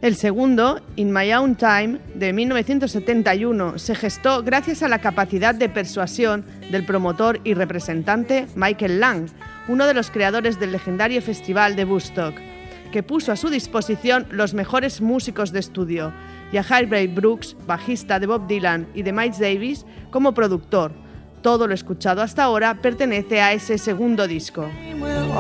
El segundo, In My Own Time, de 1971, se gestó gracias a la capacidad de persuasión del promotor y representante Michael Lang, uno de los creadores del legendario festival de Woodstock, que puso a su disposición los mejores músicos de estudio, y a Harvey Brooks, bajista de Bob Dylan y de Miles Davis, como productor. Todo lo escuchado hasta ahora pertenece a ese segundo disco.